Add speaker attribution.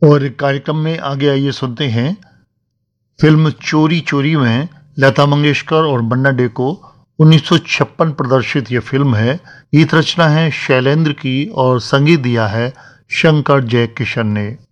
Speaker 1: और कार्यक्रम में आगे आइए सुनते हैं फिल्म चोरी चोरी में लता मंगेशकर और बन्ना डे को 1956 प्रदर्शित यह फिल्म है। गीत रचना है शैलेंद्र की और संगीत दिया है शंकर जयकिशन ने।